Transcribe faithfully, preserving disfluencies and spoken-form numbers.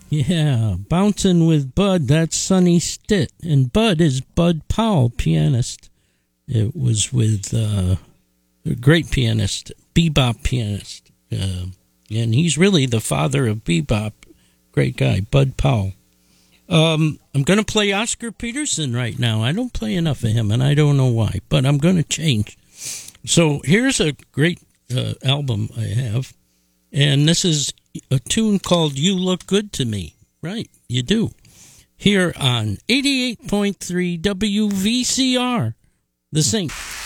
Yeah, Bouncing with Bud, that's Sonny Stitt. And Bud is Bud Powell, pianist. It was with uh, a great pianist, bebop pianist. Uh, and he's really the father of bebop. Great guy, Bud Powell. Um, I'm going to play Oscar Peterson right now. I don't play enough of him, and I don't know why, but I'm going to change. So here's a great uh, album I have, and this is a tune called You Look Good to Me. Right, you do. Here on eighty-eight point three W V C R, The Sink.